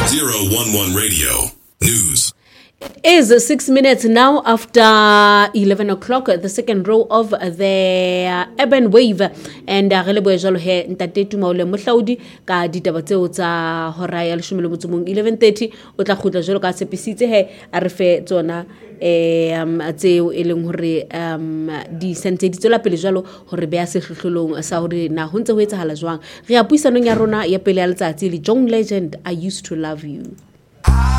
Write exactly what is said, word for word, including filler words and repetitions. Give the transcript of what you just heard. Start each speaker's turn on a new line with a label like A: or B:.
A: zero one one Radio News.
B: It is six minutes now after eleven o'clock, the second row of the urban wave, and re leboe jalo he ntate Tumaole Mohlaudi ka ditaba tseo tsa hora ya leshome le motso mong eleven thirty o tla khutla jalo ka tshepisitse he a re fe tsona um tseo e leng hore um di sentse di tswela pele jalo hore be ya sehlohlolong sa hore na ho ntse ho etsahala jwang re a puisanong ya rona ya pele ya letsatsi le John Legend, I used to love you.